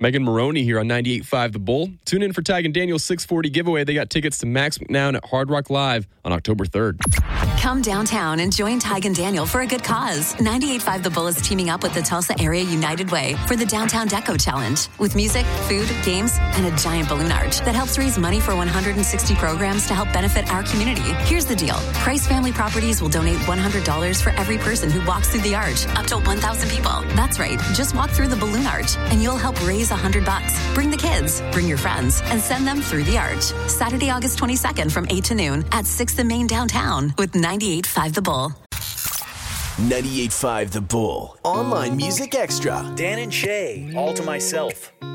Megan Maroney here on 98.5 The Bull. Tune in for Tag and Daniel's 640 giveaway. They got tickets to Max McNown at Hard Rock Live on October 3rd. Come downtown and join Tig and Daniel for a good cause. 98.5 The Bull is teaming up with the Tulsa Area United Way for the Downtown Deco Challenge with music, food, games, and a giant balloon arch that helps raise money for 160 programs to help benefit our community. Here's the deal. Price Family Properties will donate $100 for every person who walks through the arch, up to 1,000 people. That's right. Just walk through the balloon arch and you'll help raise $100. Bring the kids, bring your friends, and send them through the arch. Saturday, August 22nd from 8 to noon at 6th and Main downtown with 98.5 The Bull. 98.5 The Bull. Online Music Extra. Dan and Shay, All to Myself.